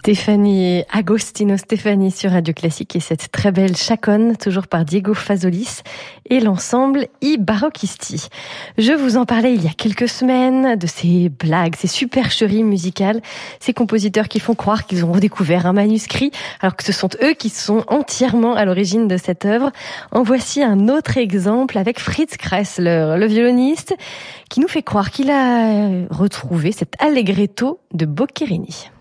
Stéphanie Agostino Stéphanie sur Radio Classique et cette très belle chaconne, toujours par Diego Fazolis et l'ensemble I Barocchisti. Je vous en parlais il y a quelques semaines de ces blagues, ces supercheries musicales, ces compositeurs qui font croire qu'ils ont redécouvert un manuscrit alors que ce sont eux qui sont entièrement à l'origine de cette œuvre. En voici un autre exemple avec Fritz Kreisler, le violoniste, qui nous fait croire qu'il a retrouvé cet allegretto de Boccherini.